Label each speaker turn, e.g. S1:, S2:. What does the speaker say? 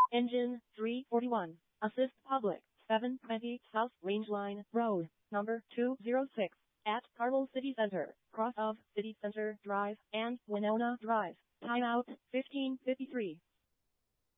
S1: Engine 341. Assist public. 720 South Rangeline Road, number 206, at Carmel City Center, cross of City Center Drive and Winona Drive. Timeout 15:53.